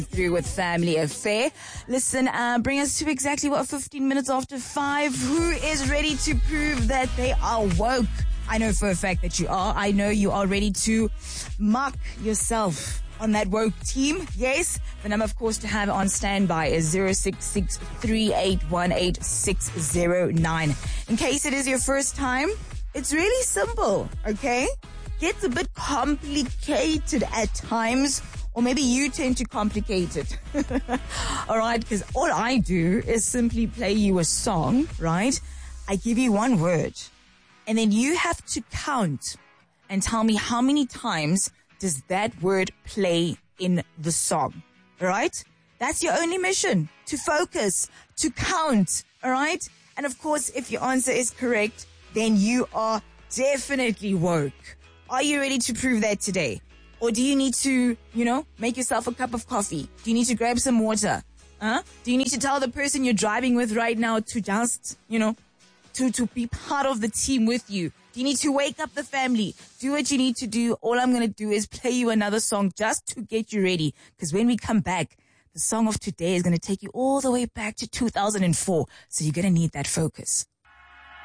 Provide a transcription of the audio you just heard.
Through with Family Affair. Listen, bring us to exactly 15 minutes after 5. Who is ready to prove that they are woke? I know for a fact that you are. I know you are ready to mark yourself on that woke team. Yes, the number, of course, to have on standby is 066-3818-609. In case it is your first time, it's really simple, okay? Gets a bit complicated at times, or maybe you tend to complicate it. All right, because all I do is simply play you a song, right? I give you one word, and then you have to count and tell me how many times does that word play in the song, all right? That's your only mission, to focus, to count, all right? And of course, if your answer is correct, then you are definitely woke. Are you ready to prove that today? Or do you need to, make yourself a cup of coffee? Do you need to grab some water? Do you need to tell the person you're driving with right now to just, to be part of the team with you? Do you need to wake up the family? Do what you need to do. All I'm going to do is play you another song just to get you ready. Because when we come back, the song of today is going to take you all the way back to 2004. So you're going to need that focus.